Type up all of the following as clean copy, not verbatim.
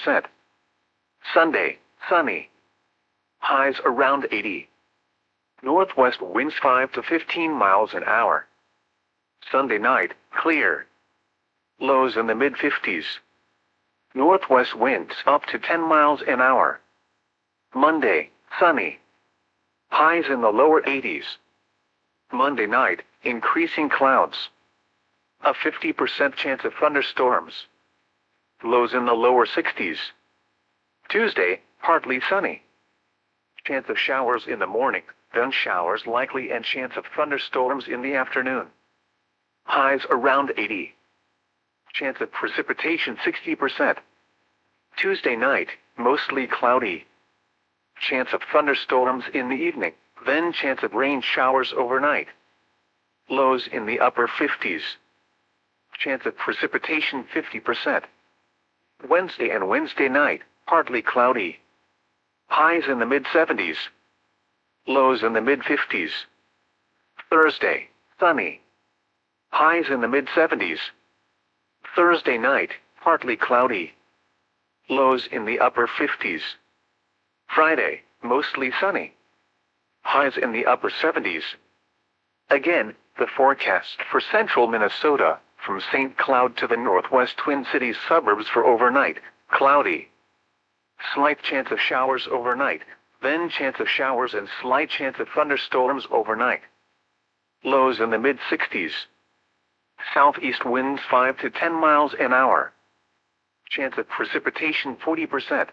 60%. Sunday, sunny. Highs around 80. Northwest winds 5 to 15 miles an hour. Sunday night, clear. Lows in the mid-50s. Northwest winds up to 10 miles an hour. Monday, sunny. Highs in the lower 80s. Monday night, increasing clouds. A 50% chance of thunderstorms. Lows in the lower 60s. Tuesday, partly sunny. Chance of showers in the morning, then showers likely and chance of thunderstorms in the afternoon. Highs around 80. Chance of precipitation 60%. Tuesday night, mostly cloudy. Chance of thunderstorms in the evening, then chance of rain showers overnight. Lows in the upper 50s. Chance of precipitation 50%. Wednesday and Wednesday night, partly cloudy. Highs in the mid-70s. Lows in the mid-50s. Thursday, sunny. Highs in the mid-70s. Thursday night, partly cloudy. Lows in the upper 50s. Friday, mostly sunny. Highs in the upper 70s. Again, the forecast for central Minnesota, from St. Cloud to the northwest Twin Cities suburbs for overnight, cloudy. Slight chance of showers overnight, then chance of showers and slight chance of thunderstorms overnight. Lows in the mid-60s. Southeast winds 5 to 10 miles an hour. Chance of precipitation 40%.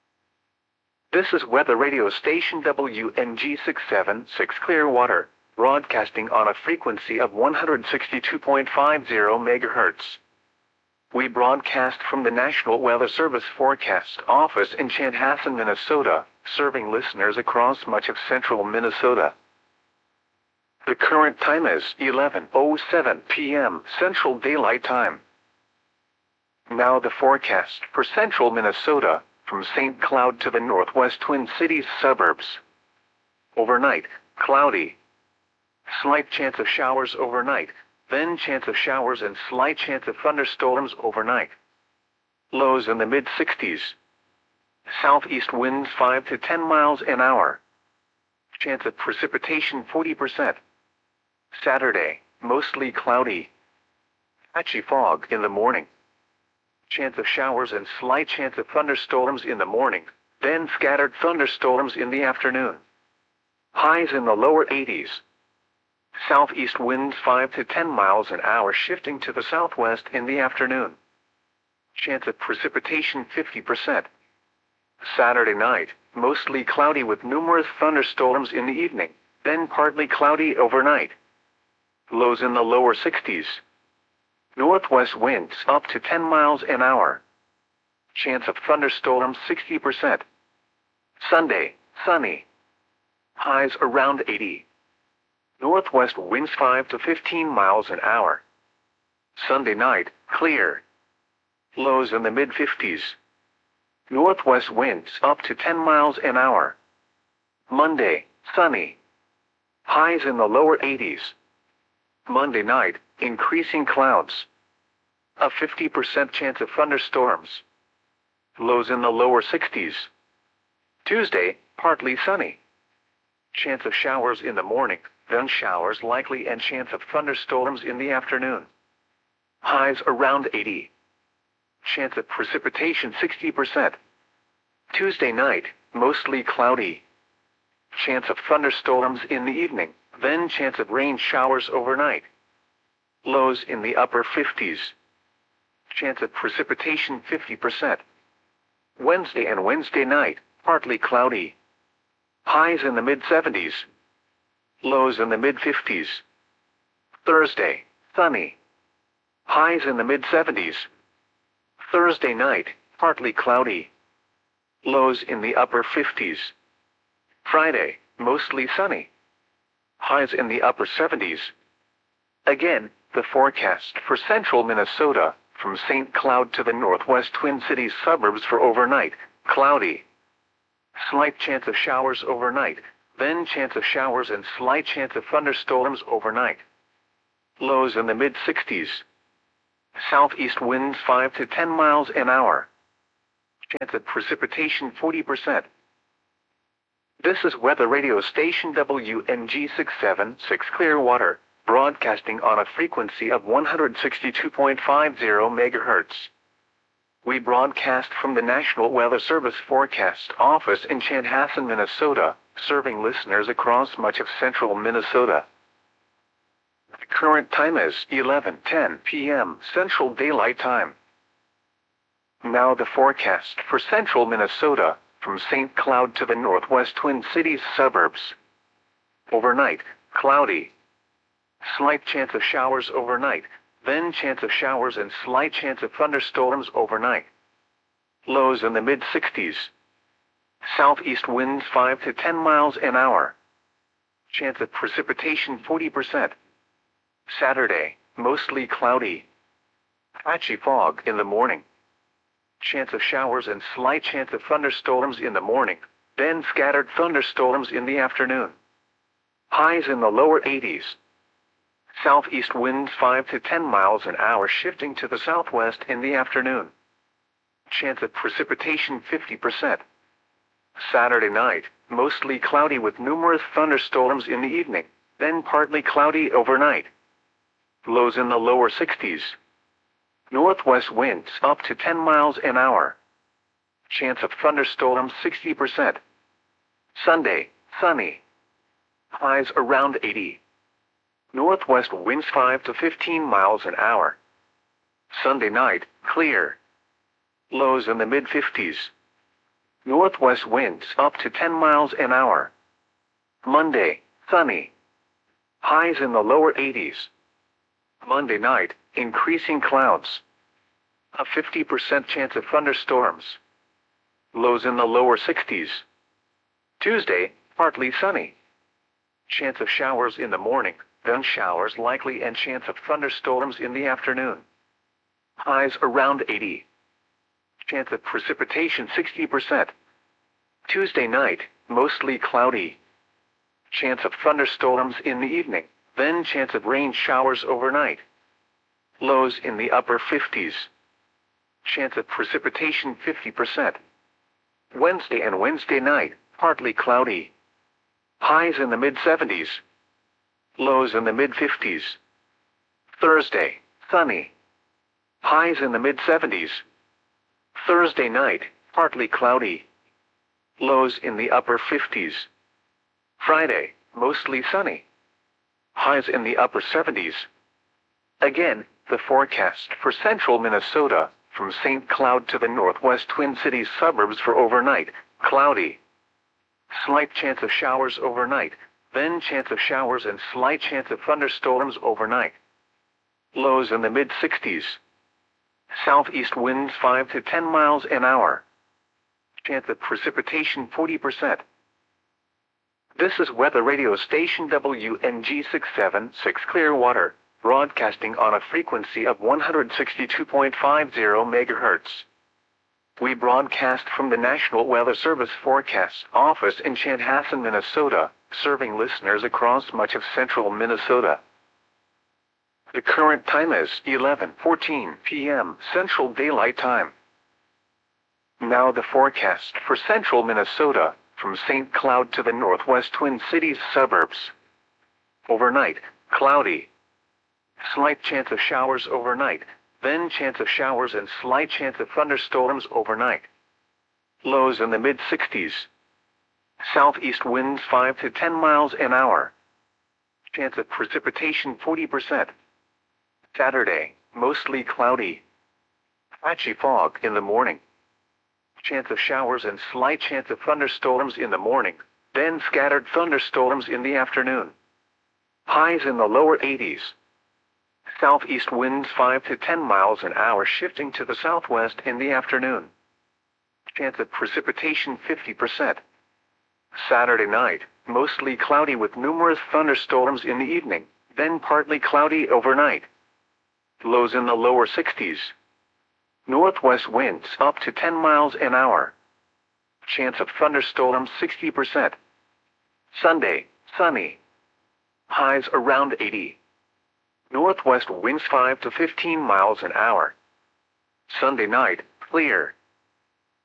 This is weather radio station WNG 676 Clearwater, broadcasting on a frequency of 162.50 MHz. We broadcast from the National Weather Service Forecast Office in Chanhassen, Minnesota, serving listeners across much of central Minnesota. The current time is 11:07 p.m. Central Daylight Time. Now the forecast for central Minnesota, from St. Cloud to the northwest Twin Cities suburbs. Overnight, cloudy. Slight chance of showers overnight, then chance of showers and slight chance of thunderstorms overnight. Lows in the mid-60s. Southeast winds 5 to 10 miles an hour. Chance of precipitation 40%. Saturday, mostly cloudy. Patchy fog in the morning. Chance of showers and slight chance of thunderstorms in the morning, then scattered thunderstorms in the afternoon. Highs in the lower 80s. Southeast winds 5 to 10 miles an hour shifting to the southwest in the afternoon. Chance of precipitation 50%. Saturday night, mostly cloudy with numerous thunderstorms in the evening, then partly cloudy overnight. Lows in the lower 60s. Northwest winds up to 10 miles an hour. Chance of thunderstorms 60%. Sunday, sunny. Highs around 80. Northwest winds 5 to 15 miles an hour. Sunday night, clear. Lows in the mid-50s. Northwest winds up to 10 miles an hour. Monday, sunny. Highs in the lower 80s. Monday night, increasing clouds. A 50% chance of thunderstorms. Lows in the lower 60s. Tuesday, partly sunny. Chance of showers in the morning, then showers likely and chance of thunderstorms in the afternoon. Highs around 80. Chance of precipitation 60%. Tuesday night, mostly cloudy. Chance of thunderstorms in the evening, then chance of rain showers overnight. Lows in the upper 50s. Chance of precipitation 50%. Wednesday and Wednesday night, partly cloudy. Highs in the mid-70s. Lows in the mid-50s. Thursday, sunny. Highs in the mid-70s. Thursday night, partly cloudy. Lows in the upper 50s. Friday, mostly sunny. Highs in the upper 70s. Again, the forecast for central Minnesota, from St. Cloud to the northwest Twin Cities suburbs for overnight, cloudy. Slight chance of showers overnight, then chance of showers and slight chance of thunderstorms overnight. Lows in the mid-60s. Southeast winds 5 to 10 miles an hour. Chance of precipitation 40%. This is weather radio station WNG676 Clearwater, broadcasting on a frequency of 162.50 MHz. We broadcast from the National Weather Service Forecast Office in Chanhassen, Minnesota, serving listeners across much of central Minnesota. The current time is 11:10 p.m. Central Daylight Time. Now the forecast for central Minnesota, from St. Cloud to the northwest Twin Cities suburbs. Overnight, cloudy. Slight chance of showers overnight, then chance of showers and slight chance of thunderstorms overnight. Lows in the mid-60s. Southeast winds 5 to 10 miles an hour. Chance of precipitation 40%. Saturday, mostly cloudy. Patchy fog in the morning. Chance of showers and slight chance of thunderstorms in the morning, then scattered thunderstorms in the afternoon. Highs in the lower 80s. Southeast winds 5 to 10 miles an hour shifting to the southwest in the afternoon. Chance of precipitation 50%. Saturday night, mostly cloudy with numerous thunderstorms in the evening, then partly cloudy overnight. Lows in the lower 60s. Northwest winds up to 10 miles an hour. Chance of thunderstorms 60%. Sunday, sunny. Highs around 80. Northwest winds 5 to 15 miles an hour. Sunday night, clear. Lows in the mid-50s. Northwest winds up to 10 miles an hour. Monday, sunny. Highs in the lower 80s. Monday night, increasing clouds. A 50% chance of thunderstorms. Lows in the lower 60s. Tuesday, partly sunny. Chance of showers in the morning, then showers likely and chance of thunderstorms in the afternoon. Highs around 80. Chance of precipitation 60%. Tuesday night, mostly cloudy. Chance of thunderstorms in the evening, then chance of rain showers overnight. Lows in the upper 50s. Chance of precipitation 50%. Wednesday and Wednesday night, partly cloudy. Highs in the mid-70s. Lows in the mid-50s. Thursday, sunny. Highs in the mid-70s. Thursday night, partly cloudy. Lows in the upper 50s. Friday, mostly sunny. Highs in the upper 70s. Again, the forecast for central Minnesota, from St. Cloud to the northwest Twin Cities suburbs for overnight, cloudy. Slight chance of showers overnight, then chance of showers and slight chance of thunderstorms overnight. Lows in the mid-60s. Southeast winds 5 to 10 miles an hour. Chance of precipitation 40%. This is weather radio station WNG676 Clearwater, broadcasting on a frequency of 162.50 MHz. We broadcast from the National Weather Service Forecast Office in Chanhassen, Minnesota, serving listeners across much of central Minnesota. The current time is 11:14 p.m. Central Daylight Time. Now the forecast for central Minnesota, from St. Cloud to the northwest Twin Cities suburbs. Overnight, cloudy. Slight chance of showers overnight, then chance of showers and slight chance of thunderstorms overnight. Lows in the mid-60s. Southeast winds 5 to 10 miles an hour. Chance of precipitation 40%. Saturday, mostly cloudy. Patchy fog in the morning. Chance of showers and slight chance of thunderstorms in the morning, then scattered thunderstorms in the afternoon. Highs in the lower 80s. Southeast winds 5 to 10 miles an hour shifting to the southwest in the afternoon. Chance of precipitation 50%. Saturday night, mostly cloudy with numerous thunderstorms in the evening, then partly cloudy overnight. Lows in the lower 60s. Northwest winds up to 10 miles an hour. Chance of thunderstorms 60%. Sunday, sunny. Highs around 80. Northwest winds 5 to 15 miles an hour. Sunday night, clear.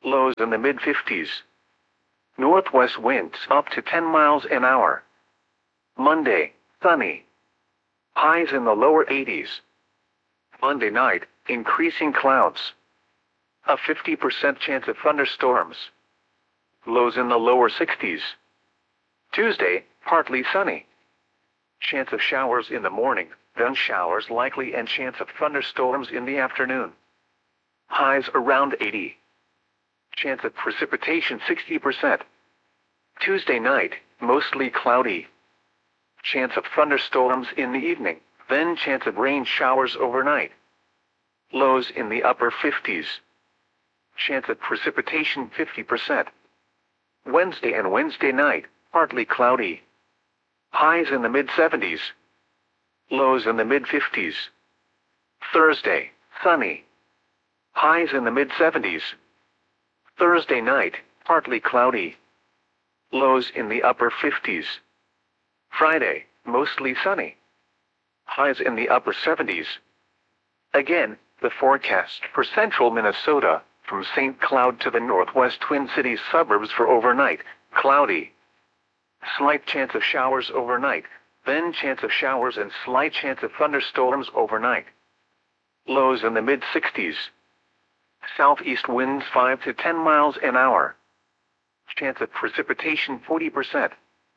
Lows in the mid-50s. Northwest winds up to 10 miles an hour. Monday, sunny. Highs in the lower 80s. Monday night, increasing clouds. A 50% chance of thunderstorms. Lows in the lower 60s. Tuesday, partly sunny. Chance of showers in the morning, then showers likely and chance of thunderstorms in the afternoon. Highs around 80. Chance of precipitation 60%. Tuesday night, mostly cloudy. Chance of thunderstorms in the evening, then chance of rain showers overnight. Lows in the upper 50s. Chance of precipitation 50%. Wednesday and Wednesday night, partly cloudy. Highs in the mid-70s. Lows in the mid-50s. Thursday, sunny. Highs in the mid-70s. Thursday night, partly cloudy. Lows in the upper 50s. Friday, mostly sunny. Highs in the upper 70s. Again, the forecast for central Minnesota, from St. Cloud to the northwest Twin Cities suburbs for overnight, cloudy. Slight chance of showers overnight, then chance of showers and slight chance of thunderstorms overnight. Lows in the mid-60s. Southeast winds 5 to 10 miles an hour. Chance of precipitation 40%.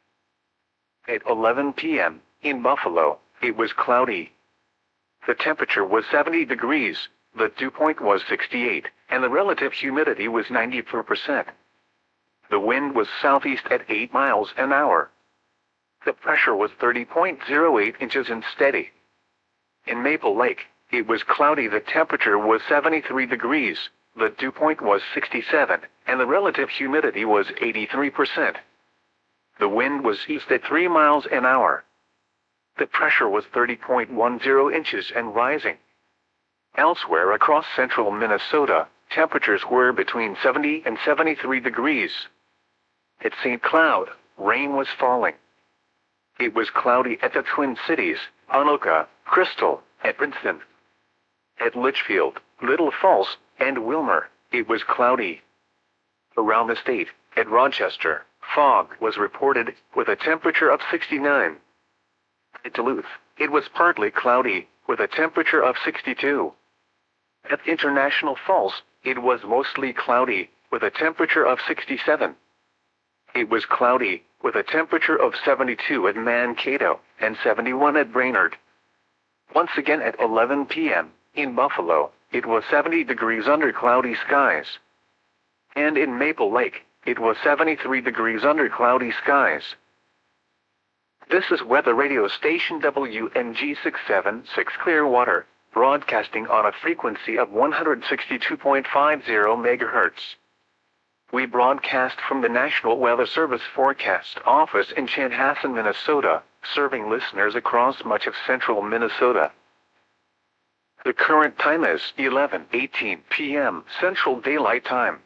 At 11 p.m., in Buffalo, it was cloudy. The temperature was 70 degrees, the dew point was 68, and the relative humidity was 94%. The wind was southeast at 8 miles an hour. The pressure was 30.08 inches and steady. In Maple Lake, it was cloudy. The temperature was 73 degrees, the dew point was 67, and the relative humidity was 83%. The wind was east at 3 miles an hour. The pressure was 30.10 inches and rising. Elsewhere across central Minnesota, temperatures were between 70 and 73 degrees. At St. Cloud, rain was falling. It was cloudy at the Twin Cities, Anoka, Crystal, at Princeton. At Litchfield, Little Falls, and Wilmer, it was cloudy. Around the state, at Rochester, fog was reported, with a temperature of 69. At Duluth, it was partly cloudy, with a temperature of 62. At International Falls, it was mostly cloudy, with a temperature of 67. It was cloudy, with a temperature of 72 at Mankato, and 71 at Brainerd. Once again at 11 p.m., in Buffalo, it was 70 degrees under cloudy skies. And in Maple Lake, it was 73 degrees under cloudy skies. This is weather radio station WNG 676 Clearwater, broadcasting on a frequency of 162.50 MHz. We broadcast from the National Weather Service Forecast Office in Chanhassen, Minnesota, serving listeners across much of central Minnesota. The current time is 11:18 p.m. Central Daylight Time.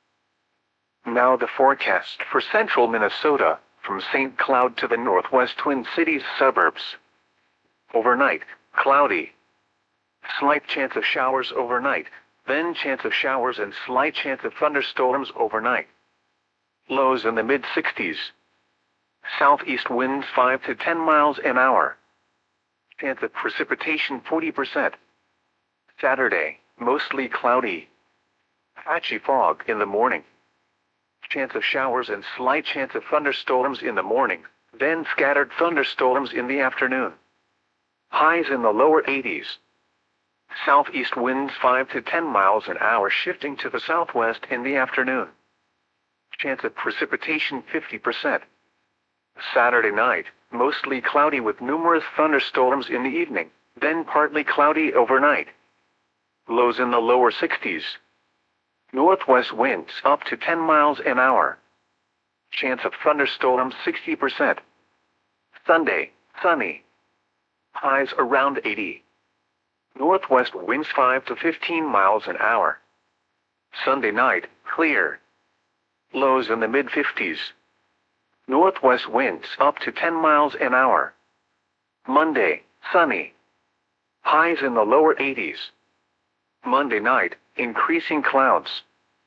Now the forecast for central Minnesota, from St. Cloud to the northwest Twin Cities suburbs. Overnight, cloudy. Slight chance of showers overnight, then chance of showers and slight chance of thunderstorms overnight. Lows in the mid-60s. Southeast winds 5 to 10 miles an hour. Chance of precipitation 40%. Saturday, mostly cloudy. Patchy fog in the morning. Chance of showers and slight chance of thunderstorms in the morning, then scattered thunderstorms in the afternoon. Highs in the lower 80s. Southeast winds 5 to 10 miles an hour shifting to the southwest in the afternoon. Chance of precipitation 50%. Saturday night, mostly cloudy with numerous thunderstorms in the evening, then partly cloudy overnight. Lows in the lower 60s. Northwest winds up to 10 miles an hour. Chance of thunderstorms 60%. Sunday, sunny. Highs around 80. Northwest winds 5 to 15 miles an hour. Sunday night, clear. Lows in the mid-50s. Northwest winds up to 10 miles an hour. Monday, sunny. Highs in the lower 80s. Monday night, increasing clouds.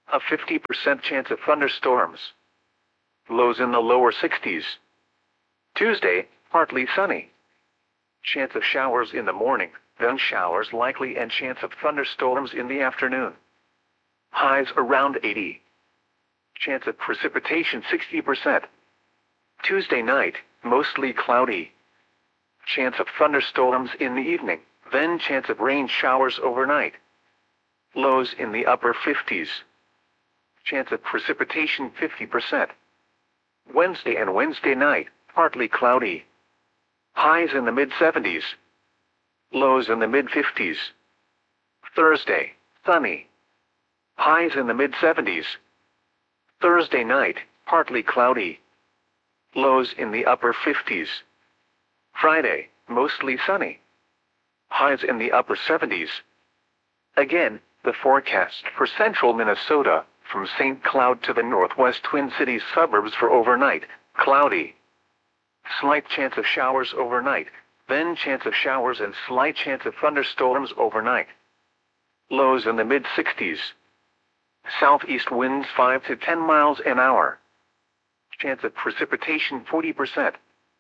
A 50% chance of thunderstorms. Lows in the lower 60s. Tuesday, partly sunny. Chance of showers in the morning, then showers likely and chance of thunderstorms in the afternoon. Highs around 80. Chance of precipitation 60%. Tuesday night, mostly cloudy. Chance of thunderstorms in the evening, then chance of rain showers overnight. Lows in the upper 50s. Chance of precipitation 50%. Wednesday and Wednesday night, partly cloudy. Highs in the mid-70s. Lows in the mid-50s. Thursday, sunny. Highs in the mid-70s. Thursday night, partly cloudy. Lows in the upper 50s. Friday, mostly sunny. Highs in the upper 70s. Again, the forecast for central Minnesota, from St. Cloud to the northwest Twin Cities suburbs for overnight, cloudy. Slight chance of showers overnight, then chance of showers and slight chance of thunderstorms overnight. Lows in the mid-60s. Southeast winds 5 to 10 miles an hour. Chance of precipitation 40%.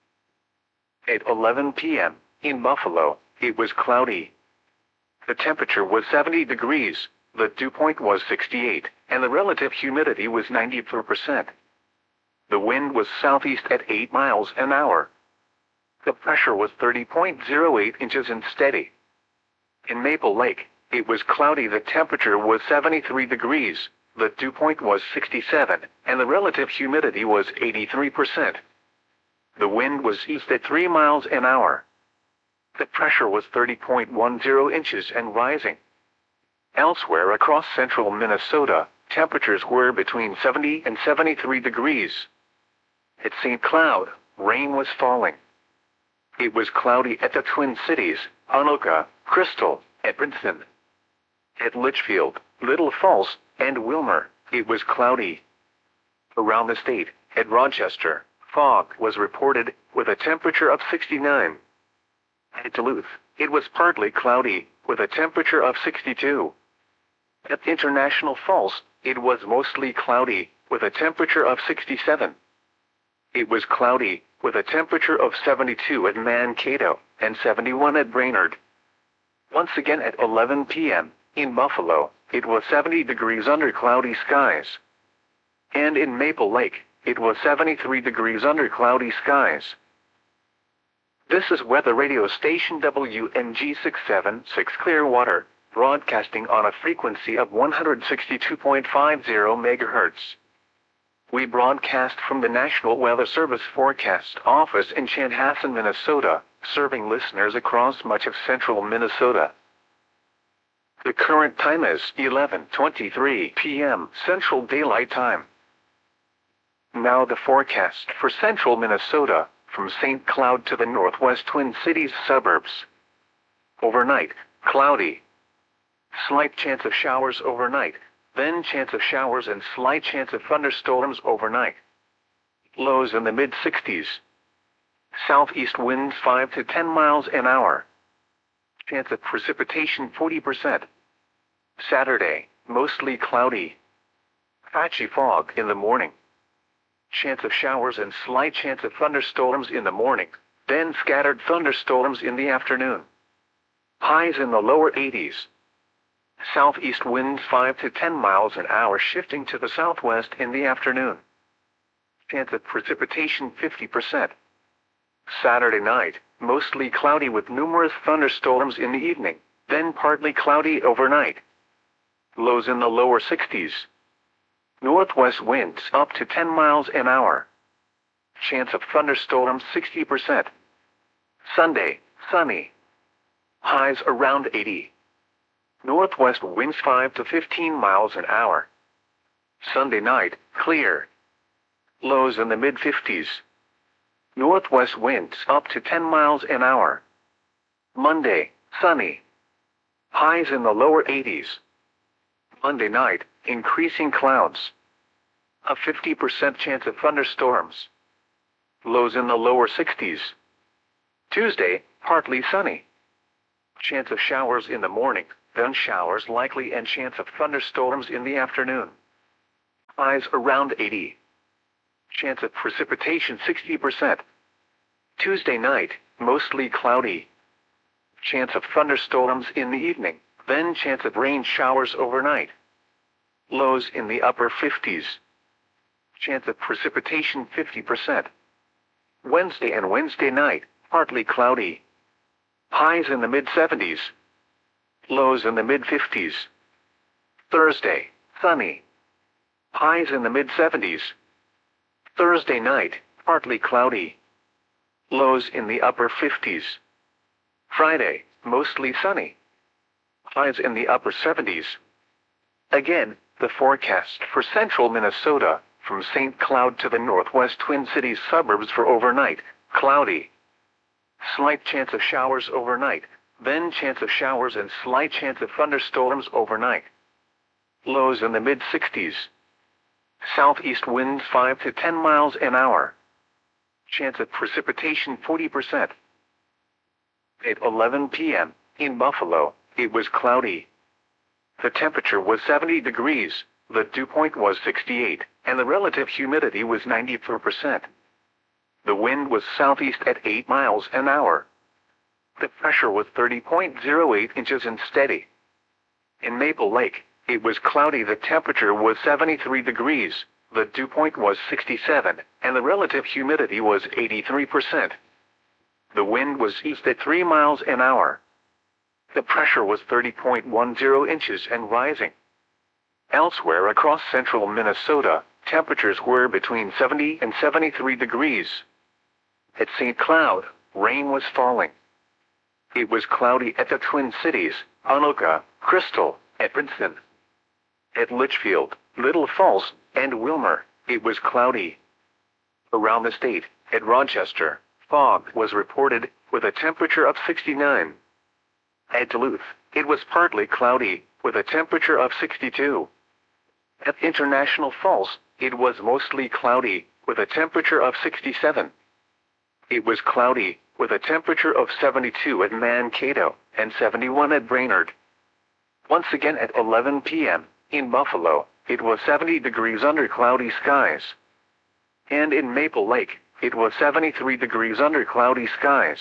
At 11 p.m., in Buffalo, it was cloudy. The temperature was 70 degrees, the dew point was 68, and the relative humidity was 94%. The wind was southeast at 8 miles an hour. The pressure was 30.08 inches and steady. In Maple Lake, it was cloudy. The temperature was 73 degrees, the dew point was 67, and the relative humidity was 83%. The wind was east at 3 miles an hour. The pressure was 30.10 inches and rising. Elsewhere across central Minnesota, temperatures were between 70 and 73 degrees. At St. Cloud, rain was falling. It was cloudy at the Twin Cities, Anoka, Crystal, Edmonton. At Litchfield, Little Falls, and Wilmer, it was cloudy. Around the state, at Rochester, fog was reported, with a temperature of 69. At Duluth, it was partly cloudy, with a temperature of 62. At International Falls, it was mostly cloudy, with a temperature of 67. It was cloudy, with a temperature of 72 at Mankato, and 71 at Brainerd. Once again at 11 p.m., in Buffalo, it was 70 degrees under cloudy skies. And in Maple Lake, it was 73 degrees under cloudy skies. This is weather radio station WNG 676 Clearwater, broadcasting on a frequency of 162.50 MHz. We broadcast from the National Weather Service Forecast Office in Chanhassen, Minnesota, serving listeners across much of central Minnesota. The current time is 11:23 p.m. Central Daylight Time. Now the forecast for central Minnesota, from St. Cloud to the northwest Twin Cities suburbs. Overnight, cloudy. Slight chance of showers overnight, then chance of showers and slight chance of thunderstorms overnight. Lows in the mid-60s. Southeast winds 5 to 10 miles an hour. Chance of precipitation 40%. Saturday, mostly cloudy. Patchy fog in the morning. Chance of showers and slight chance of thunderstorms in the morning, then scattered thunderstorms in the afternoon. Highs in the lower 80s. Southeast winds 5 to 10 miles an hour shifting to the southwest in the afternoon. Chance of precipitation 50%. Saturday night, mostly cloudy with numerous thunderstorms in the evening, then partly cloudy overnight. Lows in the lower 60s. Northwest winds up to 10 miles an hour. Chance of thunderstorms 60%. Sunday, sunny. Highs around 80. Northwest winds 5 to 15 miles an hour. Sunday night, clear. Lows in the mid-50s. Northwest winds up to 10 miles an hour. Monday, sunny. Highs in the lower 80s. Monday night, increasing clouds. A 50% chance of thunderstorms. Lows in the lower 60s. Tuesday, partly sunny. Chance of showers in the morning, then showers likely and chance of thunderstorms in the afternoon. Highs around 80. Chance of precipitation 60%. Tuesday night, mostly cloudy. Chance of thunderstorms in the evening, then chance of rain showers overnight. Lows in the upper 50s. Chance of precipitation 50%. Wednesday and Wednesday night, partly cloudy. Highs in the mid-70s. Lows in the mid-50s. Thursday, sunny. Highs in the mid-70s. Thursday night, partly cloudy. Lows in the upper 50s. Friday, mostly sunny. Highs in the upper 70s. Again, the forecast for central Minnesota, from St. Cloud to the northwest Twin Cities suburbs for overnight, cloudy. Slight chance of showers overnight, then chance of showers and slight chance of thunderstorms overnight. Lows in the mid-60s. Southeast winds 5 to 10 miles an hour. Chance of precipitation 40%. At 11 p.m., in Buffalo, it was cloudy. The temperature was 70 degrees, the dew point was 68, and the relative humidity was 94%. The wind was southeast at 8 miles an hour. The pressure was 30.08 inches and steady. In Maple Lake, it was cloudy. The temperature was 73 degrees, the dew point was 67, and the relative humidity was 83%. The wind was east at 3 miles an hour. The pressure was 30.10 inches and rising. Elsewhere across central Minnesota, temperatures were between 70 and 73 degrees. At St. Cloud, rain was falling. It was cloudy at the Twin Cities, Anoka, Crystal, Edmonton. At Litchfield, Little Falls, and Wilmer, it was cloudy. Around the state, at Rochester, fog was reported, with a temperature of 69. At Duluth, it was partly cloudy, with a temperature of 62. At International Falls, it was mostly cloudy, with a temperature of 67. It was cloudy, with a temperature of 72 at Mankato, and 71 at Brainerd. Once again at 11 p.m., in Buffalo, it was 70 degrees under cloudy skies. And in Maple Lake, it was 73 degrees under cloudy skies.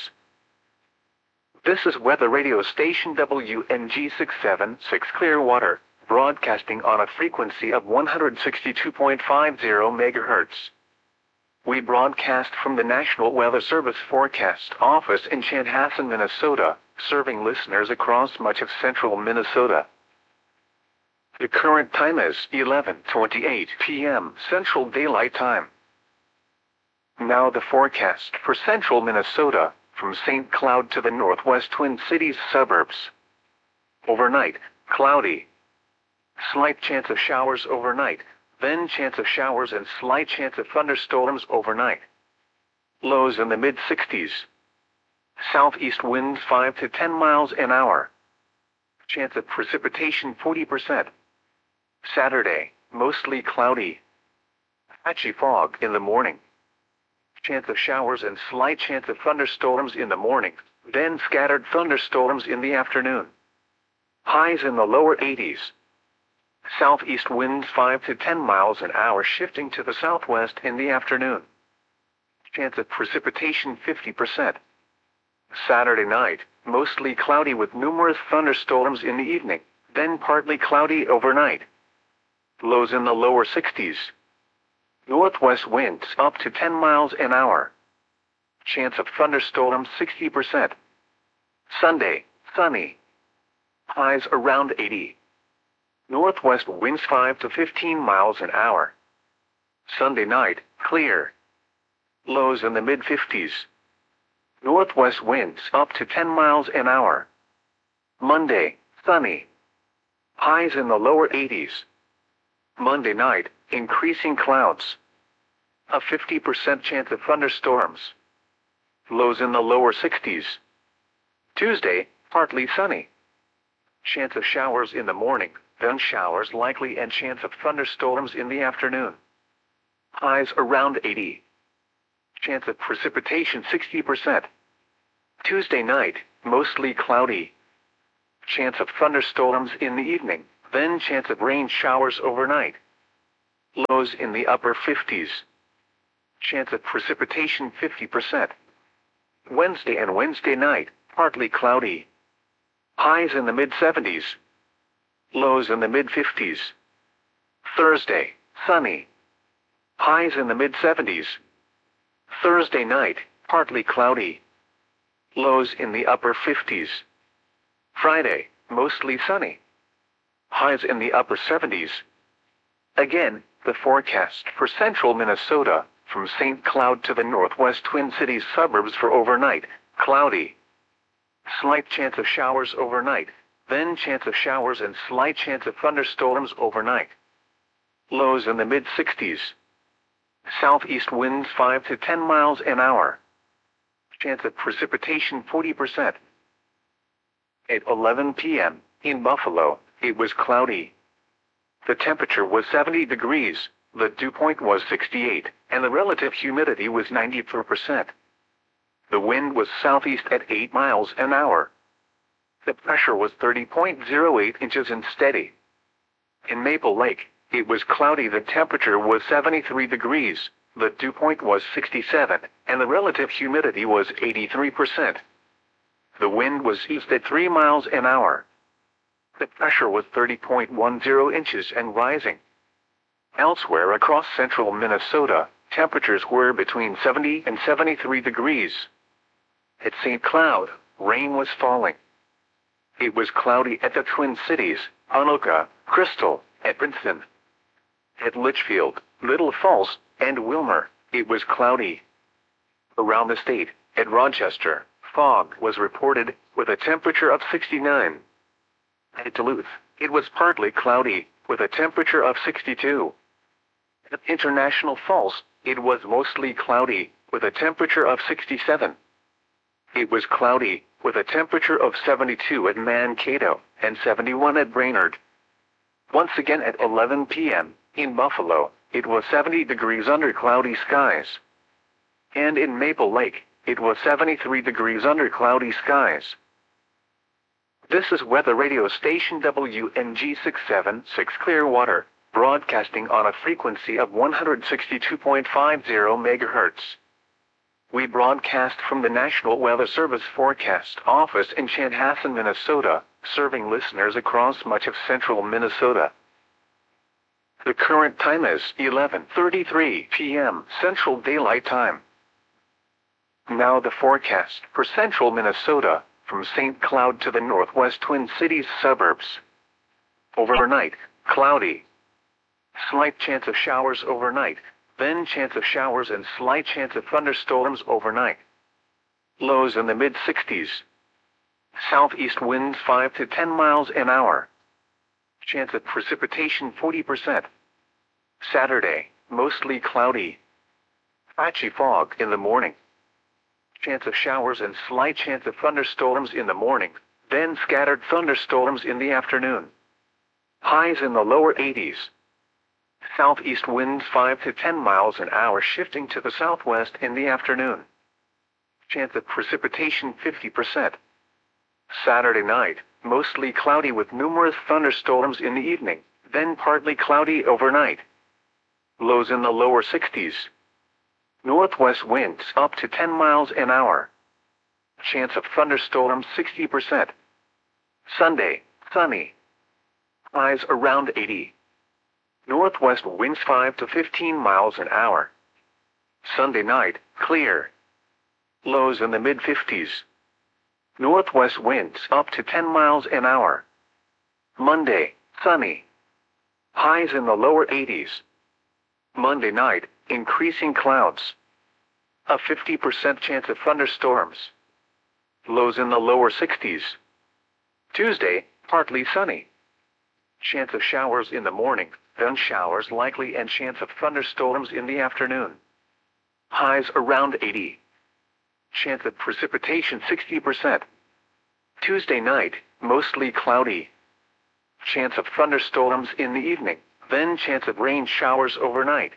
This is weather radio station WNG 676 Clearwater, broadcasting on a frequency of 162.50 MHz. We broadcast from the National Weather Service Forecast Office in Chanhassen, Minnesota, serving listeners across much of central Minnesota. The current time is 11:28 p.m. Central Daylight Time. Now the forecast for central Minnesota, from St. Cloud to the northwest Twin Cities suburbs. Overnight, cloudy. Slight chance of showers overnight, then chance of showers and slight chance of thunderstorms overnight. Lows in the mid-60s. Southeast winds 5 to 10 miles an hour. Chance of precipitation 40%. Saturday, mostly cloudy. Patchy fog in the morning. Chance of showers and slight chance of thunderstorms in the morning, then scattered thunderstorms in the afternoon. Highs in the lower 80s. Southeast winds 5 to 10 miles an hour shifting to the southwest in the afternoon. Chance of precipitation 50%. Saturday night, mostly cloudy with numerous thunderstorms in the evening, then partly cloudy overnight. Lows in the lower 60s. Northwest winds up to 10 miles an hour. Chance of thunderstorms 60%. Sunday, sunny. Highs around 80. Northwest winds 5 to 15 miles an hour. Sunday night, clear. Lows in the mid-50s. Northwest winds up to 10 miles an hour. Monday, sunny. Highs in the lower 80s. Monday night, increasing clouds. A 50% chance of thunderstorms. Lows in the lower 60s. Tuesday, partly sunny. Chance of showers in the morning, then showers likely and chance of thunderstorms in the afternoon. Highs around 80. Chance of precipitation 60%. Tuesday night, mostly cloudy. Chance of thunderstorms in the evening, then chance of rain showers overnight. Lows in the upper 50s. Chance of precipitation 50%. Wednesday and Wednesday night, partly cloudy. Highs in the mid-70s. Lows in the mid-50s. Thursday, sunny. Highs in the mid-70s. Thursday night, partly cloudy. Lows in the upper 50s. Friday, mostly sunny. Highs in the upper 70s. Again, the forecast for central Minnesota, from St. Cloud to the northwest Twin Cities suburbs for overnight, cloudy. Slight chance of showers overnight, then chance of showers and slight chance of thunderstorms overnight. Lows in the mid-60s. Southeast winds 5 to 10 miles an hour. Chance of precipitation 40%. At 11 p.m., in Buffalo, it was cloudy. The temperature was 70 degrees, the dew point was 68, and the relative humidity was 94%. The wind was southeast at 8 miles an hour. The pressure was 30.08 inches and steady. In Maple Lake, it was cloudy. The temperature was 73 degrees, the dew point was 67, and the relative humidity was 83%. The wind was east at 3 miles an hour. The pressure was 30.10 inches and rising. Elsewhere across central Minnesota, temperatures were between 70 and 73 degrees. At St. Cloud, rain was falling. It was cloudy at the Twin Cities, Anoka, Crystal, Edmonton. At Litchfield, Little Falls, and Wilmer, it was cloudy. Around the state, at Rochester, fog was reported, with a temperature of 69. At Duluth, it was partly cloudy, with a temperature of 62. At International Falls, it was mostly cloudy, with a temperature of 67. It was cloudy, with a temperature of 72 at Mankato, and 71 at Brainerd. Once again at 11 p.m., in Buffalo, it was 70 degrees under cloudy skies. And in Maple Lake, it was 73 degrees under cloudy skies. This is weather radio station WNG 676 Clearwater, broadcasting on a frequency of 162.50 MHz. We broadcast from the National Weather Service Forecast Office in Chanhassen, Minnesota, serving listeners across much of central Minnesota. The current time is 11:33 p.m. Central Daylight Time. Now the forecast for central Minnesota, from St. Cloud to the northwest Twin Cities suburbs. Overnight, cloudy. Slight chance of showers overnight, then chance of showers and slight chance of thunderstorms overnight. Lows in the mid-60s. Southeast winds 5 to 10 miles an hour. Chance of precipitation 40%. Saturday, mostly cloudy. Patchy fog in the morning. Chance of showers and slight chance of thunderstorms in the morning, then scattered thunderstorms in the afternoon. Highs in the lower 80s. Southeast winds 5 to 10 miles an hour shifting to the southwest in the afternoon. Chance of precipitation 50%. Saturday night, mostly cloudy with numerous thunderstorms in the evening, then partly cloudy overnight. Lows in the lower 60s. Northwest winds up to 10 miles an hour. Chance of thunderstorms 60%. Sunday, sunny. Highs around 80. Northwest winds 5 to 15 miles an hour. Sunday night, clear. Lows in the mid-50s. Northwest winds up to 10 miles an hour. Monday, sunny. Highs in the lower 80s. Monday night, increasing clouds. A 50% chance of thunderstorms. Lows in the lower 60s. Tuesday, partly sunny. Chance of showers in the morning, then showers likely and chance of thunderstorms in the afternoon. Highs around 80. Chance of precipitation 60%. Tuesday night, mostly cloudy. Chance of thunderstorms in the evening, then chance of rain showers overnight.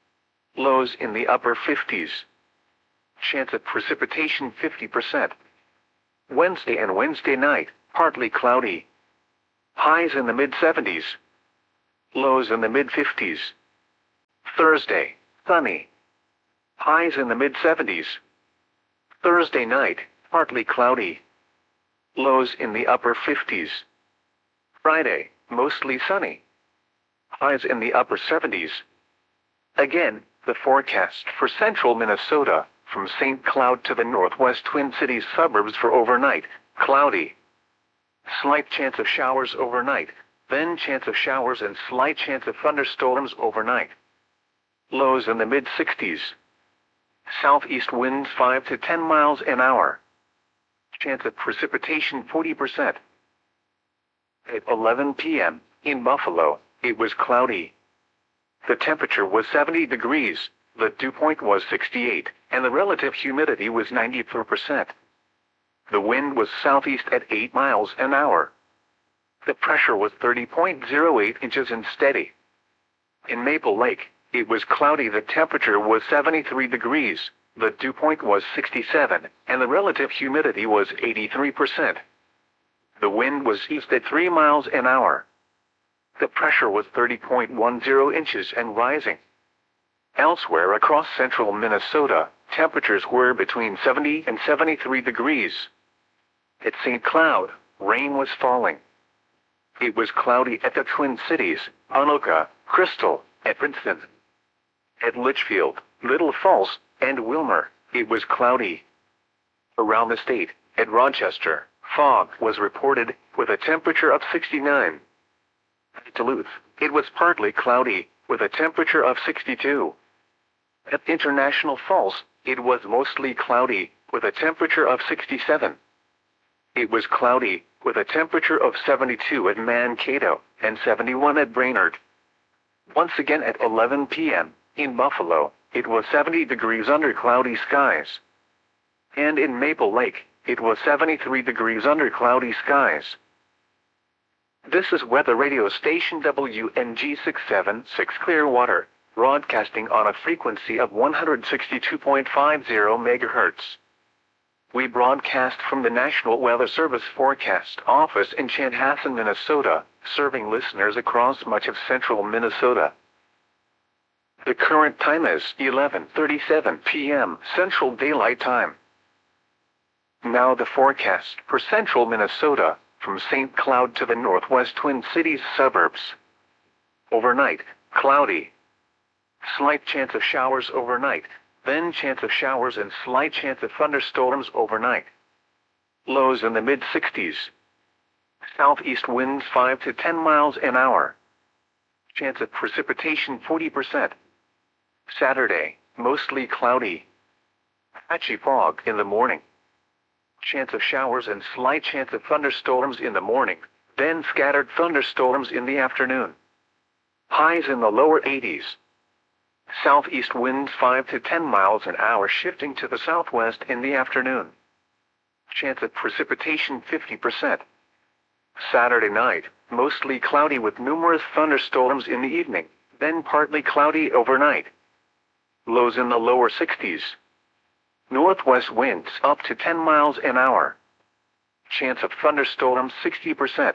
Lows in the upper 50s. Chance of precipitation 50%. Wednesday and Wednesday night, partly cloudy. Highs in the mid-70s. Lows in the mid-50s. Thursday, sunny. Highs in the mid-70s. Thursday night, partly cloudy. Lows in the upper 50s. Friday, mostly sunny. Highs in the upper 70s. Again, the forecast for central Minnesota, from St. Cloud to the northwest Twin Cities suburbs for overnight, cloudy. Slight chance of showers overnight, then chance of showers and slight chance of thunderstorms overnight. Lows in the mid-60s. Southeast winds 5 to 10 miles an hour. Chance of precipitation 40%. At 11 p.m., in Buffalo, it was cloudy. The temperature was 70 degrees, the dew point was 68, and the relative humidity was 94%. The wind was southeast at 8 miles an hour. The pressure was 30.08 inches and steady. In Maple Lake, it was cloudy. The temperature was 73 degrees, the dew point was 67, and the relative humidity was 83%. The wind was east at 3 miles an hour. The pressure was 30.10 inches and rising. Elsewhere across central Minnesota, temperatures were between 70 and 73 degrees. At St. Cloud, rain was falling. It was cloudy at the Twin Cities, Anoka, Crystal, at Princeton. At Litchfield, Little Falls, and Wilmer, it was cloudy. Around the state, at Rochester, fog was reported, with a temperature of 69. At Duluth, it was partly cloudy, with a temperature of 62. At International Falls, it was mostly cloudy, with a temperature of 67. It was cloudy, with a temperature of 72 at Mankato, and 71 at Brainerd. Once again at 11 p.m., in Buffalo, it was 70 degrees under cloudy skies. And in Maple Lake, it was 73 degrees under cloudy skies. This is weather radio station WNG 676 Clearwater, broadcasting on a frequency of 162.50 MHz. We broadcast from the National Weather Service Forecast Office in Chanhassen, Minnesota, serving listeners across much of central Minnesota. The current time is 11:37 p.m. Central Daylight Time. Now the forecast for central Minnesota, from St. Cloud to the northwest Twin Cities suburbs. Overnight, cloudy. Slight chance of showers overnight, then chance of showers and slight chance of thunderstorms overnight. Lows in the mid-60s. Southeast winds 5 to 10 miles an hour. Chance of precipitation 40%. Saturday, mostly cloudy. Patchy fog in the morning. Chance of showers and slight chance of thunderstorms in the morning, then scattered thunderstorms in the afternoon. Highs in the lower 80s. Southeast winds 5 to 10 miles an hour shifting to the southwest in the afternoon. Chance of precipitation 50%. Saturday night, mostly cloudy with numerous thunderstorms in the evening, then partly cloudy overnight. Lows in the lower 60s. Northwest winds up to 10 miles an hour. Chance of thunderstorms 60%.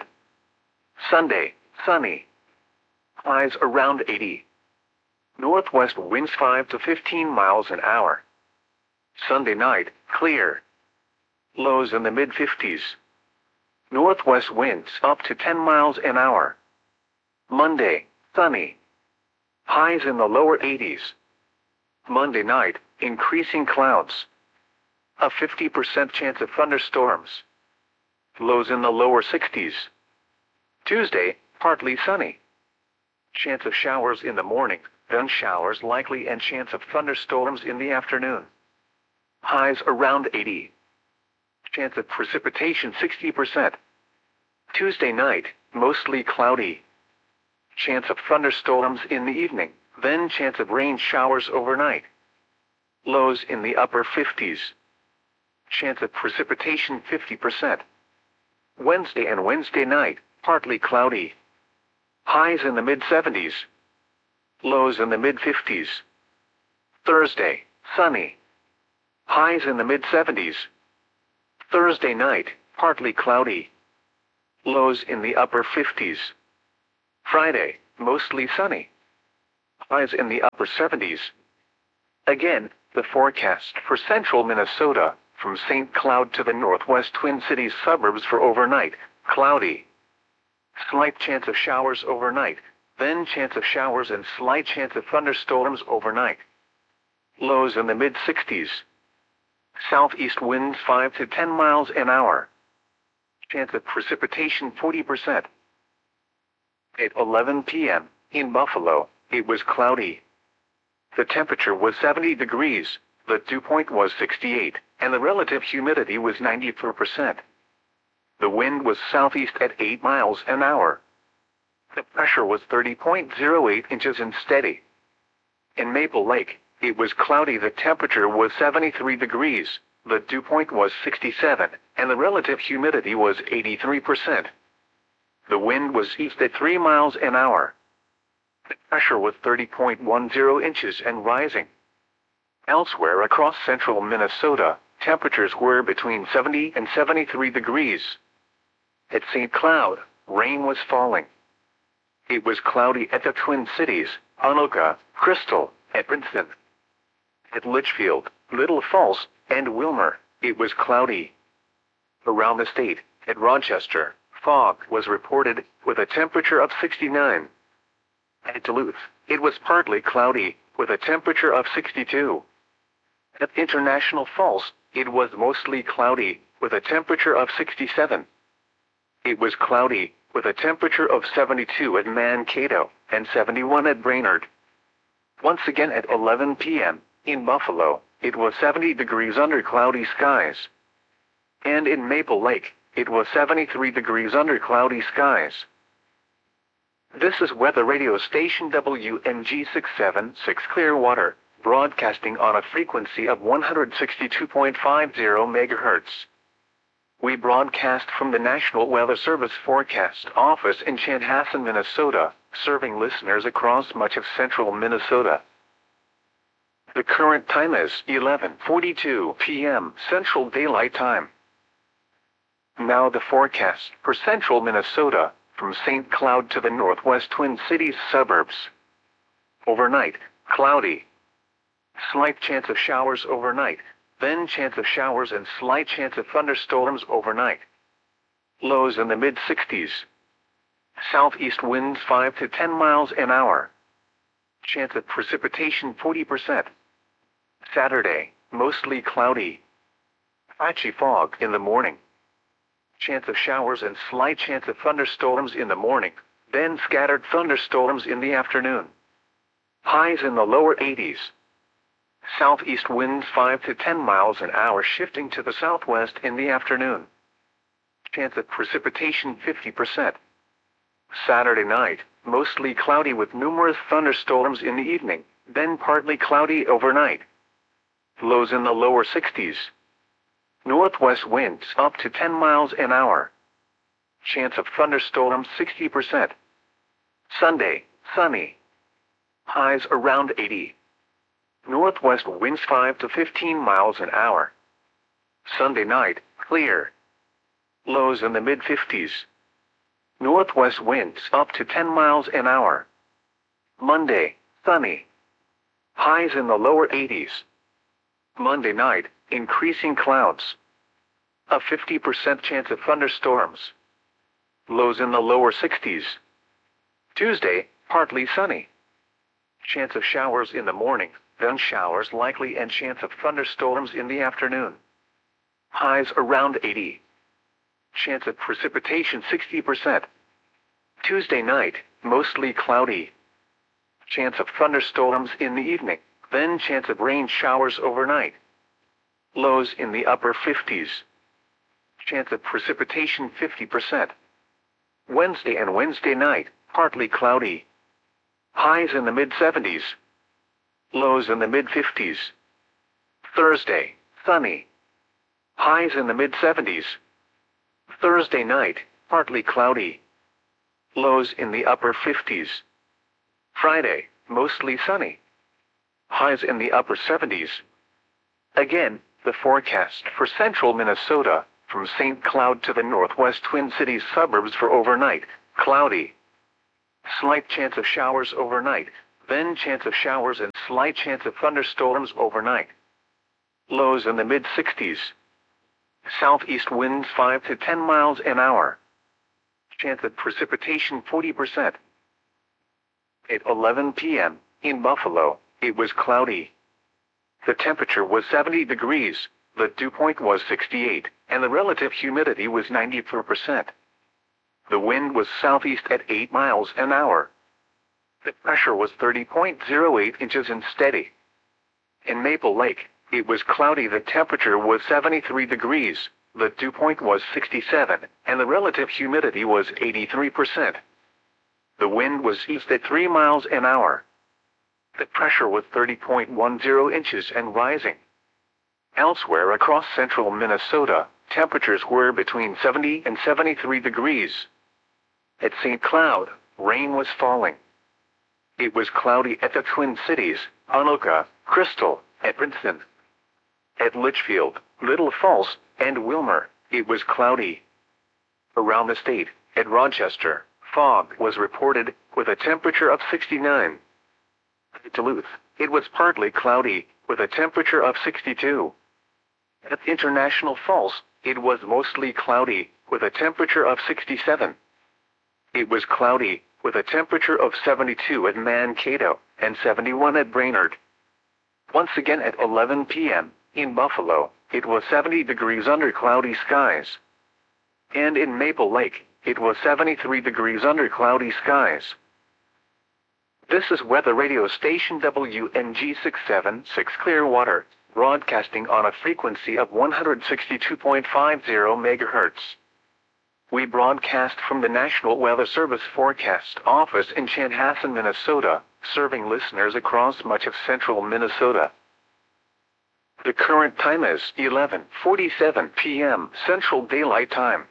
Sunday, sunny. Highs around 80. Northwest winds 5 to 15 miles an hour. Sunday night, clear. Lows in the mid-50s. Northwest winds up to 10 miles an hour. Monday, sunny. Highs in the lower 80s. Monday night, increasing clouds. A 50% chance of thunderstorms. Lows in the lower 60s. Tuesday, partly sunny. Chance of showers in the morning, then showers likely and chance of thunderstorms in the afternoon. Highs around 80. Chance of precipitation 60%. Tuesday night, mostly cloudy. Chance of thunderstorms in the evening, then chance of rain showers overnight. Lows in the upper 50s. Chance of precipitation 50%. Wednesday and Wednesday night, partly cloudy. Highs in the mid-70s. Lows in the mid-50s. Thursday, sunny. Highs in the mid-70s. Thursday night, partly cloudy. Lows in the upper 50s. Friday, mostly sunny. Highs in the upper 70s. Again, the forecast for central Minnesota, from St. Cloud to the northwest Twin Cities suburbs for overnight, cloudy. Slight chance of showers overnight, then chance of showers and slight chance of thunderstorms overnight. Lows in the mid-60s. Southeast winds 5 to 10 miles an hour. Chance of precipitation 40%. At 11 p.m., in Buffalo, it was cloudy. The temperature was 70 degrees, the dew point was 68, and the relative humidity was 94%. The wind was southeast at 8 miles an hour. The pressure was 30.08 inches and steady. In Maple Lake, it was cloudy. The temperature was 73 degrees, the dew point was 67, and the relative humidity was 83%. The wind was east at 3 miles an hour. The pressure was 30.10 inches and rising. Elsewhere across central Minnesota, temperatures were between 70 and 73 degrees. At St. Cloud, rain was falling. It was cloudy at the Twin Cities, Anoka, Crystal, Edmonton. At Litchfield, Little Falls, and Wilmer, it was cloudy. Around the state, at Rochester, fog was reported, with a temperature of 69. At Duluth, it was partly cloudy, with a temperature of 62. At International Falls, it was mostly cloudy, with a temperature of 67. It was cloudy, with a temperature of 72 at Mankato, and 71 at Brainerd. Once again at 11 p.m., in Buffalo, it was 70 degrees under cloudy skies. And in Maple Lake, it was 73 degrees under cloudy skies. This is weather radio station WMG 676 Clearwater, broadcasting on a frequency of 162.50 MHz. We broadcast from the National Weather Service Forecast Office in Chanhassen, Minnesota, serving listeners across much of central Minnesota. The current time is 11:42 p.m. Central Daylight Time. Now the forecast for central Minnesota, from St. Cloud to the northwest Twin Cities suburbs. Overnight, cloudy. Slight chance of showers overnight, then chance of showers and slight chance of thunderstorms overnight. Lows in the mid-60s. Southeast winds 5 to 10 miles an hour. Chance of precipitation 40%. Saturday, mostly cloudy. Patchy fog in the morning. Chance of showers and slight chance of thunderstorms in the morning, then scattered thunderstorms in the afternoon. Highs in the lower 80s. Southeast winds 5 to 10 miles an hour shifting to the southwest in the afternoon. Chance of precipitation 50%. Saturday night, mostly cloudy with numerous thunderstorms in the evening, then partly cloudy overnight. Lows in the lower 60s. Northwest winds up to 10 miles an hour. Chance of thunderstorms 60%. Sunday, sunny. Highs around 80. Northwest winds 5 to 15 miles an hour. Sunday night, clear. Lows in the mid-50s. Northwest winds up to 10 miles an hour. Monday, sunny. Highs in the lower 80s. Monday night, increasing clouds. A 50% chance of thunderstorms. Lows in the lower 60s. Tuesday, partly sunny. Chance of showers in the morning, then showers likely and chance of thunderstorms in the afternoon. Highs around 80. Chance of precipitation 60%. Tuesday night, mostly cloudy. Chance of thunderstorms in the evening, then chance of rain showers overnight. Lows in the upper 50s. Chance of precipitation 50%. Wednesday and Wednesday night, partly cloudy. Highs in the mid-70s. Lows in the mid-50s. Thursday, sunny. Highs in the mid-70s. Thursday night, partly cloudy. Lows in the upper 50s. Friday, mostly sunny. Highs in the upper 70s. Again, the forecast for central Minnesota, from St. Cloud to the northwest Twin Cities suburbs for overnight, cloudy. Slight chance of showers overnight, then chance of showers and slight chance of thunderstorms overnight. Lows in the mid-60s. Southeast winds 5 to 10 miles an hour. Chance of precipitation 40%. At 11 p.m., in Buffalo, it was cloudy. The temperature was 70 degrees, the dew point was 68, and the relative humidity was 94%. The wind was southeast at 8 miles an hour. The pressure was 30.08 inches and steady. In Maple Lake, it was cloudy. The temperature was 73 degrees, the dew point was 67, and the relative humidity was 83%. The wind was east at 3 miles an hour. The pressure was 30.10 inches and rising. Elsewhere across central Minnesota, temperatures were between 70 and 73 degrees. At St. Cloud, rain was falling. It was cloudy at the Twin Cities, Anoka, Crystal, Edmonton. At Litchfield, Little Falls, and Wilmer, it was cloudy. Around the state, at Rochester, fog was reported, with a temperature of 69. At Duluth, it was partly cloudy, with a temperature of 62. At International Falls, it was mostly cloudy, with a temperature of 67. It was cloudy, with a temperature of 72 at Mankato, and 71 at Brainerd. Once again at 11 p.m., in Buffalo, it was 70 degrees under cloudy skies. And in Maple Lake, it was 73 degrees under cloudy skies. This is weather radio station WNG 676 Clearwater, broadcasting on a frequency of 162.50 MHz. We broadcast from the National Weather Service Forecast Office in Chanhassen, Minnesota, serving listeners across much of central Minnesota. The current time is 11:47 p.m. Central Daylight Time.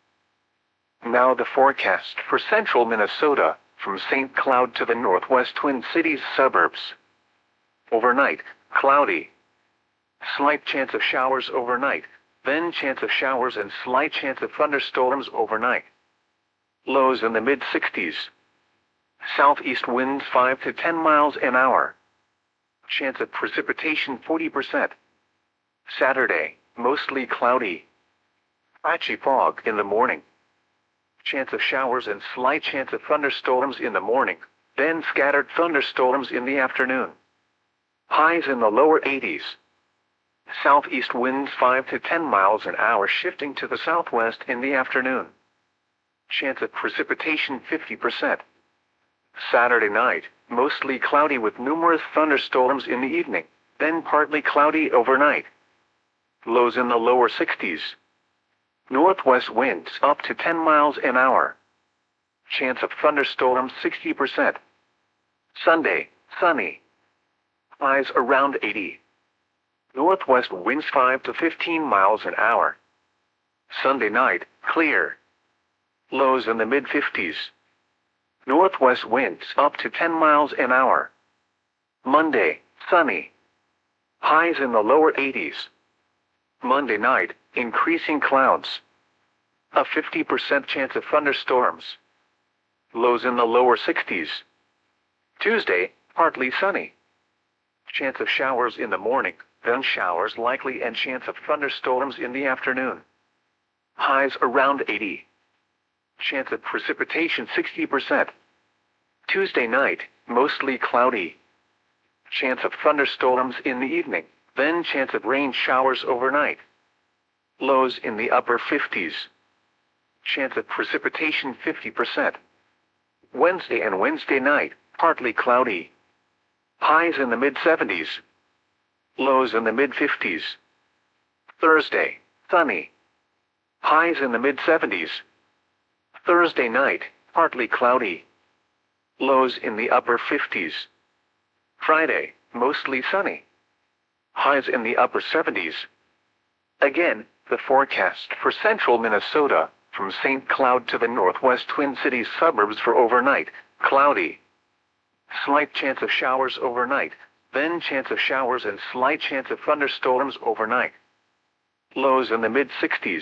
Now the forecast for central Minnesota, from St. Cloud to the northwest Twin Cities suburbs. Overnight, cloudy. Slight chance of showers overnight, then chance of showers and slight chance of thunderstorms overnight. Lows in the mid-60s. Southeast winds 5 to 10 miles an hour. Chance of precipitation 40%. Saturday, mostly cloudy. Patchy fog in the morning. Chance of showers and slight chance of thunderstorms in the morning, then scattered thunderstorms in the afternoon. Highs in the lower 80s. Southeast winds 5 to 10 miles an hour shifting to the southwest in the afternoon. Chance of precipitation 50%. Saturday night, mostly cloudy with numerous thunderstorms in the evening, then partly cloudy overnight. Lows in the lower 60s. Northwest winds up to 10 miles an hour. Chance of thunderstorms 60%. Sunday, sunny. Highs around 80. Northwest winds 5 to 15 miles an hour. Sunday night, clear. Lows in the mid-50s. Northwest winds up to 10 miles an hour. Monday, sunny. Highs in the lower 80s. Monday night, increasing clouds. A 50% chance of thunderstorms. Lows in the lower 60s. Tuesday, partly sunny. Chance of showers in the morning, then showers likely and chance of thunderstorms in the afternoon. Highs around 80. Chance of precipitation 60%. Tuesday night, mostly cloudy. Chance of thunderstorms in the evening, then chance of rain showers overnight. Lows in the upper 50s. Chance of precipitation 50%. Wednesday and Wednesday night, partly cloudy. Highs in the mid-70s. Lows in the mid-50s. Thursday, sunny. Highs in the mid-70s. Thursday night, partly cloudy. Lows in the upper 50s. Friday, mostly sunny. Highs in the upper 70s. Again, the forecast for central Minnesota, from St. Cloud to the northwest Twin Cities suburbs for overnight, cloudy. Slight chance of showers overnight, then chance of showers and slight chance of thunderstorms overnight. Lows in the mid-60s.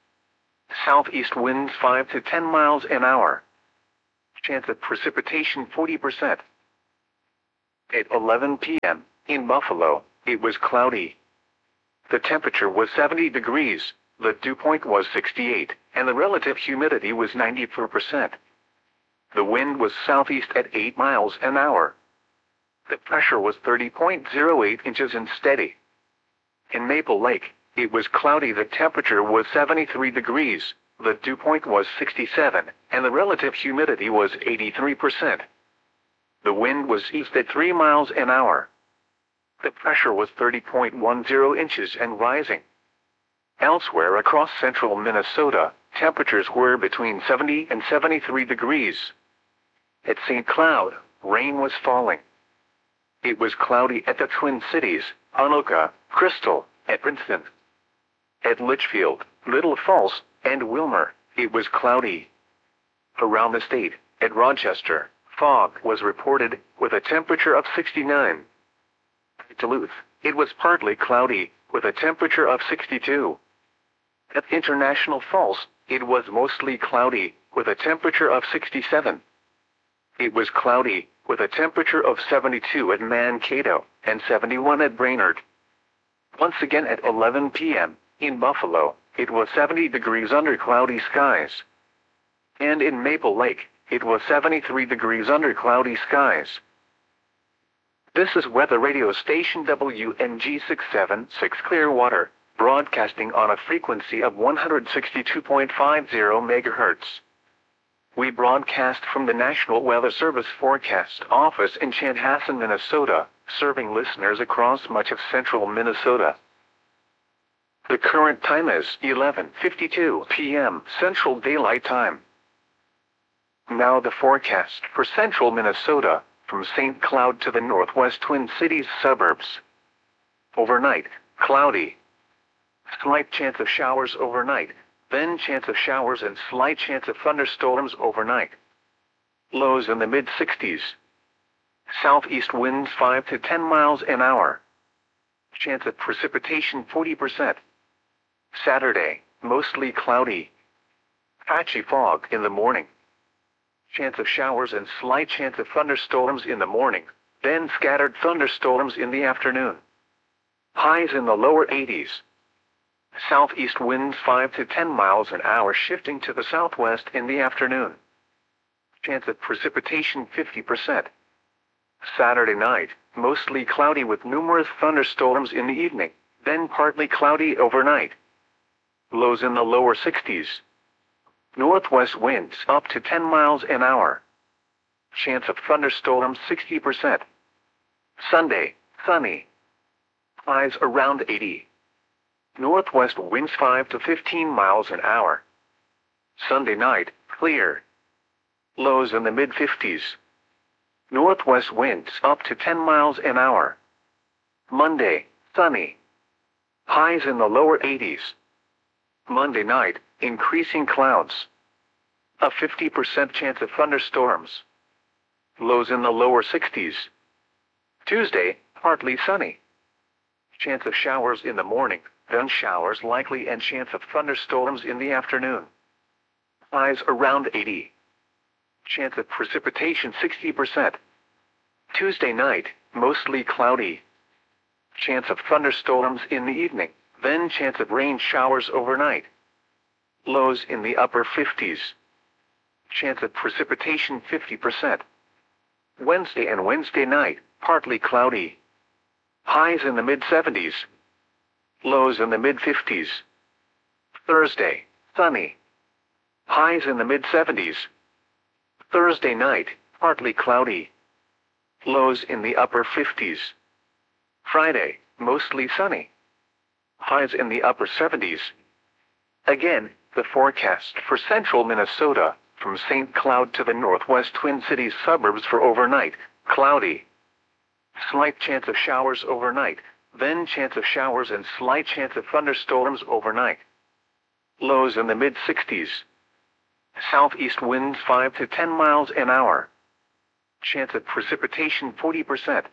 Southeast winds 5 to 10 miles an hour. Chance of precipitation 40%. At 11 p.m., in Buffalo, it was cloudy. The temperature was 70 degrees, the dew point was 68, and the relative humidity was 94%. The wind was southeast at 8 miles an hour. The pressure was 30.08 inches and steady. In Maple Lake, it was cloudy. The temperature was 73 degrees, the dew point was 67, and the relative humidity was 83%. The wind was east at 3 miles an hour. The pressure was 30.10 inches and rising. Elsewhere across central Minnesota, temperatures were between 70 and 73 degrees. At St. Cloud, rain was falling. It was cloudy at the Twin Cities, Anoka, Crystal, at Princeton. At Litchfield, Little Falls, and Wilmer, it was cloudy. Around the state, at Rochester, fog was reported, with a temperature of 69. At Duluth, it was partly cloudy, with a temperature of 62. At International Falls, it was mostly cloudy, with a temperature of 67. It was cloudy, with a temperature of 72 at Mankato, and 71 at Brainerd. Once again at 11 p.m., in Buffalo, it was 70 degrees under cloudy skies. And in Maple Lake, it was 73 degrees under cloudy skies. This is weather radio station WNG 676 Clearwater, broadcasting on a frequency of 162.50 MHz. We broadcast from the National Weather Service Forecast Office in Chanhassen, Minnesota, serving listeners across much of central Minnesota. The current time is 11:52 p.m. Central Daylight Time. Now the forecast for central Minnesota, from St. Cloud to the northwest Twin Cities suburbs. Overnight, cloudy. Slight chance of showers overnight, then chance of showers and slight chance of thunderstorms overnight. Lows in the mid-60s. Southeast winds 5 to 10 miles an hour. Chance of precipitation 40%. Saturday, mostly cloudy. Patchy fog in the morning. Chance of showers and slight chance of thunderstorms in the morning, then scattered thunderstorms in the afternoon. Highs in the lower 80s. Southeast winds 5 to 10 miles an hour shifting to the southwest in the afternoon. Chance of precipitation 50%. Saturday night, mostly cloudy with numerous thunderstorms in the evening, then partly cloudy overnight. Lows in the lower 60s. Northwest winds up to 10 miles an hour. Chance of thunderstorms 60%. Sunday, sunny. Highs around 80. Northwest winds 5 to 15 miles an hour. Sunday night, clear. Lows in the mid-50s. Northwest winds up to 10 miles an hour. Monday, sunny. Highs in the lower 80s. Monday night, increasing clouds. A 50% chance of thunderstorms. Lows in the lower 60s. Tuesday, partly sunny. Chance of showers in the morning, then showers likely and chance of thunderstorms in the afternoon. Highs around 80. Chance of precipitation 60%. Tuesday night, mostly cloudy. Chance of thunderstorms in the evening, then chance of rain showers overnight. Lows in the upper 50s. Chance of precipitation 50%. Wednesday and Wednesday night, partly cloudy. Highs in the mid-70s. Lows in the mid-50s. Thursday, sunny. Highs in the mid-70s. Thursday night, partly cloudy. Lows in the upper 50s. Friday, mostly sunny. Highs in the upper 70s. Again, the forecast for central Minnesota, from St. Cloud to the northwest Twin Cities suburbs for overnight, cloudy. Slight chance of showers overnight, then chance of showers and slight chance of thunderstorms overnight. Lows in the mid-60s. Southeast winds 5 to 10 miles an hour. Chance of precipitation 40%.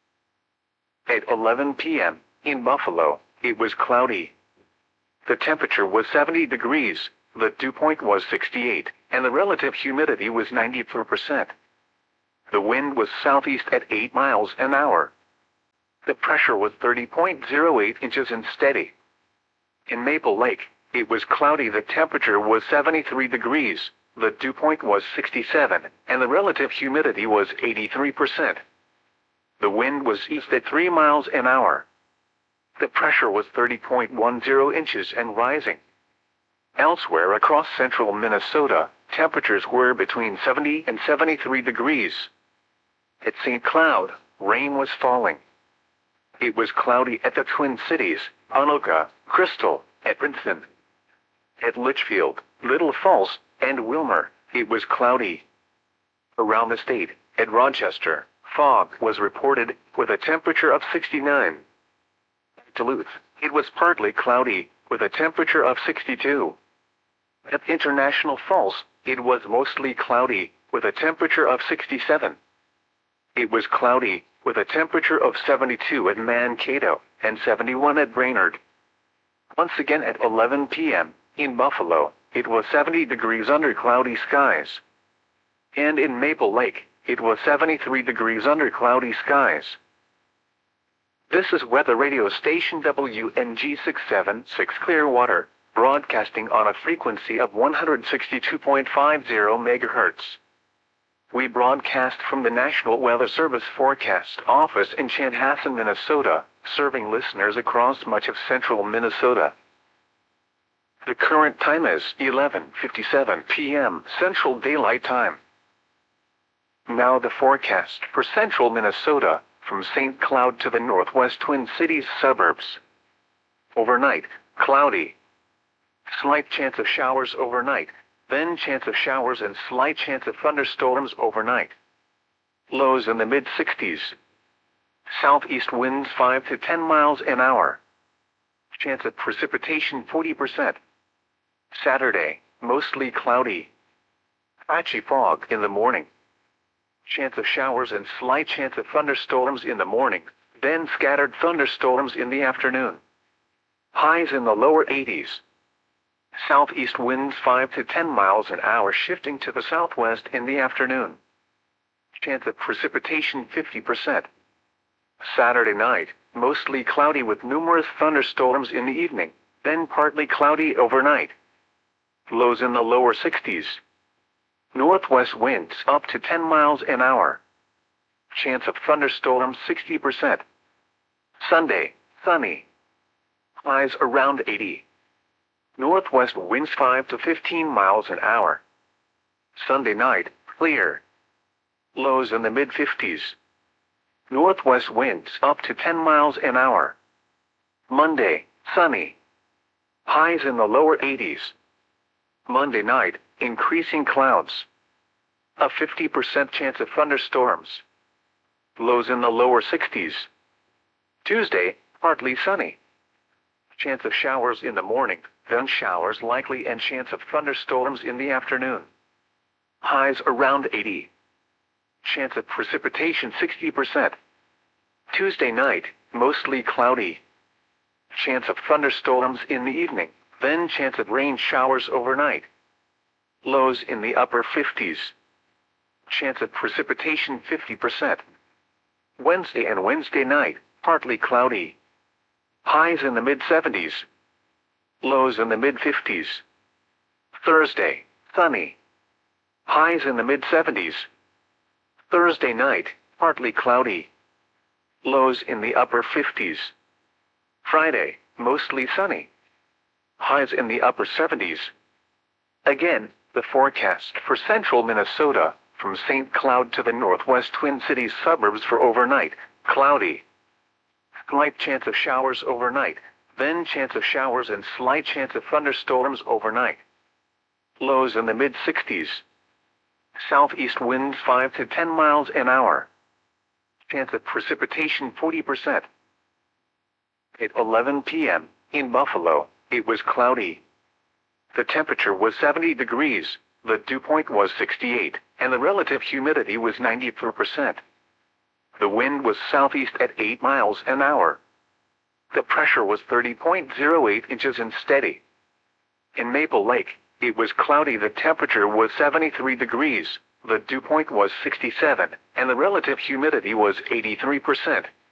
At 11 p.m., in Buffalo, it was cloudy. The temperature was 70 degrees, the dew point was 68, and the relative humidity was 94%. The wind was southeast at 8 miles an hour. The pressure was 30.08 inches and steady. In Maple Lake, it was cloudy. The temperature was 73 degrees, the dew point was 67, and the relative humidity was 83%. The wind was east at 3 miles an hour. The pressure was 30.10 inches and rising. Elsewhere across central Minnesota, temperatures were between 70 and 73 degrees. At St. Cloud, rain was falling. It was cloudy at the Twin Cities, Anoka, Crystal, Edmonton. At Litchfield, Little Falls, and Wilmer, it was cloudy. Around the state, at Rochester, fog was reported, with a temperature of 69. At Duluth, it was partly cloudy, with a temperature of 62. At International Falls, it was mostly cloudy, with a temperature of 67. It was cloudy, with a temperature of 72 at Mankato, and 71 at Brainerd. Once again at 11 p.m., in Buffalo, it was 70 degrees under cloudy skies. And in Maple Lake, it was 73 degrees under cloudy skies. This is weather radio station WNG 676 Clearwater, broadcasting on a frequency of 162.50 MHz. We broadcast from the National Weather Service Forecast Office in Chanhassen, Minnesota, serving listeners across much of central Minnesota. The current time is 11:57 p.m. Central Daylight Time. Now the forecast for central Minnesota, from St. Cloud to the northwest Twin Cities suburbs. Overnight, cloudy. Slight chance of showers overnight, then chance of showers and slight chance of thunderstorms overnight. Lows in the mid-60s. Southeast winds 5 to 10 miles an hour. Chance of precipitation 40%. Saturday, mostly cloudy. Patchy fog in the morning. Chance of showers and slight chance of thunderstorms in the morning, then scattered thunderstorms in the afternoon. Highs in the lower 80s. Southeast winds 5 to 10 miles an hour shifting to the southwest in the afternoon. Chance of precipitation 50%. Saturday night, mostly cloudy with numerous thunderstorms in the evening, then partly cloudy overnight. Lows in the lower 60s. Northwest winds up to 10 miles an hour. Chance of thunderstorms 60%. Sunday, sunny. Highs around 80. Northwest winds 5 to 15 miles an hour. Sunday night, clear. Lows in the mid-50s. Northwest winds up to 10 miles an hour. Monday, sunny. Highs in the lower 80s. Monday night, increasing clouds. A 50% chance of thunderstorms. Lows in the lower 60s. Tuesday, partly sunny. Chance of showers in the morning, then showers likely and chance of thunderstorms in the afternoon. Highs around 80. Chance of precipitation 60%. Tuesday night, mostly cloudy. Chance of thunderstorms in the evening, then chance of rain showers overnight. Lows in the upper 50s. Chance of precipitation 50%. Wednesday and Wednesday night, partly cloudy. Highs in the mid-70s. Lows in the mid-50s. Thursday, sunny. Highs in the mid-70s. Thursday night, partly cloudy. Lows in the upper 50s. Friday, mostly sunny. Highs in the upper 70s. Again, the forecast for central Minnesota, from St. Cloud to the northwest Twin Cities suburbs for overnight, cloudy. Slight chance of showers overnight, then chance of showers and slight chance of thunderstorms overnight. Lows in the mid-60s. Southeast winds 5 to 10 miles an hour. Chance of precipitation 40%. At 11 p.m., in Buffalo, it was cloudy. The temperature was 70 degrees, the dew point was 68, and the relative humidity was 94%. The wind was southeast at 8 miles an hour. The pressure was 30.08 inches and steady. In Maple Lake, it was cloudy. The temperature was 73 degrees, The dew point was 67, and the relative humidity was 83%.